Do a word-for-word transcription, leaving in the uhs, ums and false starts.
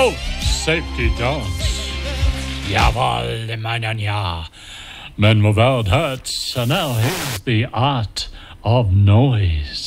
Oh, safety dance. Jawohl, meinen ja. Men må värd hurts, and now here's the art of noise.